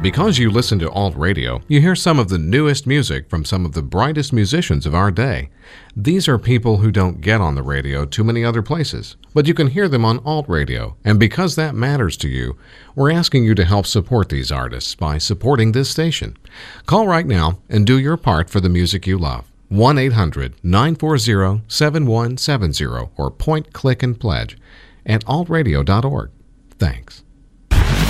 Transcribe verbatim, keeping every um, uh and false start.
Because you listen to Alt Radio, you hear some of the newest music from some of the brightest musicians of our day. These are people who don't get on the radio too many other places, but you can hear them on Alt Radio. And because that matters to you, we're asking you to help support these artists by supporting this station. Call right now and do your part for the music you love. one eight hundred nine four zero seven one seven zero or point, click, and pledge at alt radio dot org. Thanks.